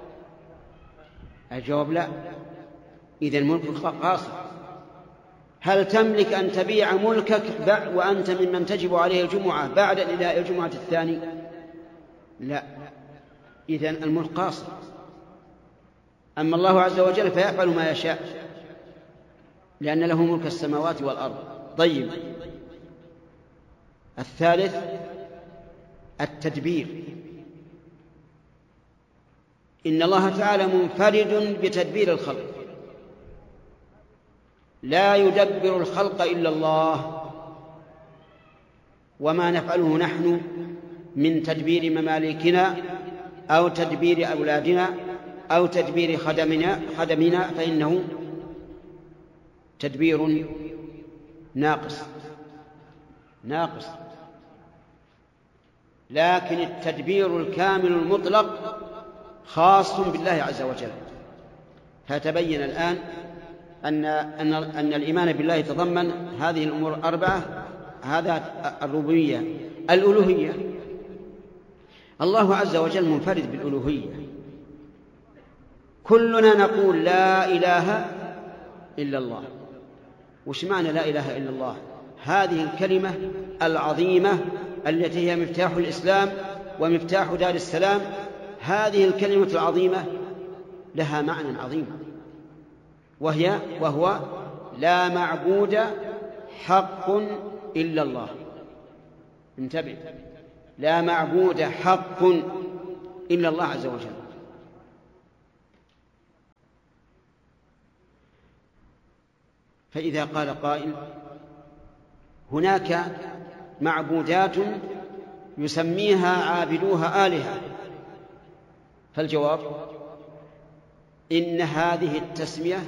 الجواب لا، إذا الملك قاصر. هل تملك أن تبيع ملكك وأنت ممن تجب عليه الجمعة بعد إلى الجمعة الثاني؟ لا، إذا الملك قاصر. أما الله عز وجل فيفعل ما يشاء لأن له ملك السماوات والأرض. طيب، الثالث التدبير. إن الله تعالى منفرد بتدبير الخلق، لا يدبر الخلق إلا الله. وما نفعله نحن من تدبير مماليكنا أو تدبير أولادنا أو تدبير خدمنا, خدمنا فإنه تدبير ناقص ناقص لكن التدبير الكامل المطلق خاص بالله عز وجل. فتبين الآن أن, أن, أن الإيمان بالله يتضمن هذه الأمور الأربعة. هذا الربوبية. الألوهية، الله عز وجل منفرد بالألوهية. كلنا نقول لا إله إلا الله. وش معنى لا إله إلا الله؟ هذه الكلمة العظيمة التي هي مفتاح الإسلام ومفتاح دار السلام، هذه الكلمة العظيمة لها معنى عظيم، وهي وهو لا معبود حق إلا الله. انتبه، لا معبود حق إلا الله عز وجل. فإذا قال قائل هناك معبودات يسميها عابدوها آلهة، فالجواب إن هذه التسمية